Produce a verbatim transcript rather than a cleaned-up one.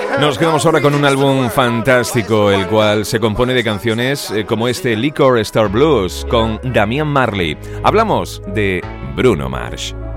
Nos quedamos ahora con un álbum fantástico, el cual se compone de canciones eh, como este Liquor Star Blues con Damian Marley. Hablamos de Bruno Mars.